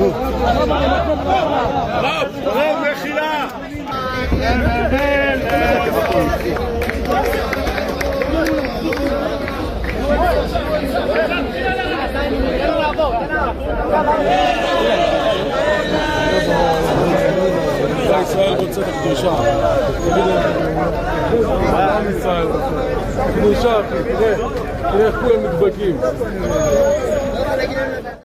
רב מחילה. ישראל רוצה את הקדושה. עם ישראל קדושה, תראה איך כולם נדבקים.